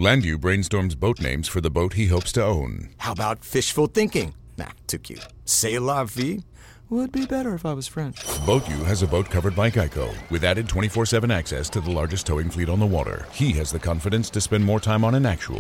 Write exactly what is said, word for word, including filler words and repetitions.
Landu brainstorms boat names for the boat he hopes to own. How about fishful thinking? Nah, too cute. C'est la vie? Would be better if I was French. BoatU has a boat covered by Geico, with added twenty-four seven access to the largest towing fleet on the water. He has the confidence to spend more time on an actual